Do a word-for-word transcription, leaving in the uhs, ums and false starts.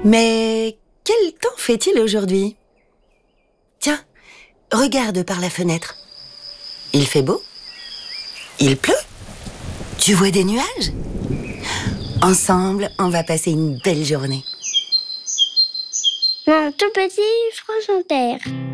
Mais quel temps fait-il aujourd'hui? Tiens, regarde par la fenêtre. Il fait beau? Il pleut? Tu vois des nuages? Ensemble, on va passer une belle journée. Mon tout petit frangin-père.